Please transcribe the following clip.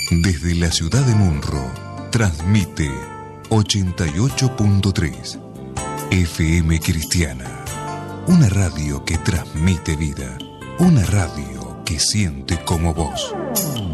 Desde la ciudad de Munro, transmite 88.3 FM Cristiana. Una radio que transmite vida. Una radio que siente como vos.